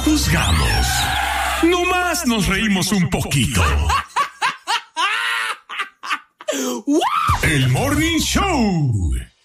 juzgamos. Nomás nos reímos un poquito. El Morning Show.